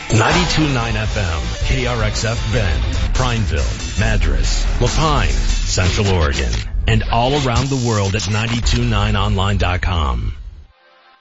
92.9 FM, KRXF Bend, Prineville, Madras, Lapine, Central Oregon, and all around the world at 929online.com.